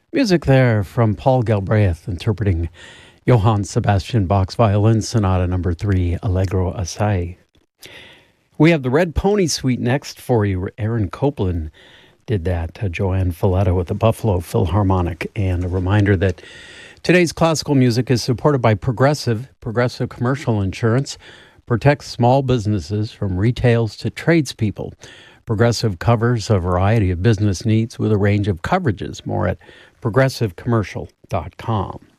Music there from Paul Galbraith interpreting Johann Sebastian Bach's Violin Sonata No. 3, Allegro Assai. We have the Red Pony Suite next for you. Aaron Copland did that. Joanne Falletta with the Buffalo Philharmonic. And a reminder that today's classical music is supported by Progressive. Progressive Commercial Insurance protects small businesses from retails to tradespeople. Progressive covers a variety of business needs with a range of coverages. More at progressivecommercial.com.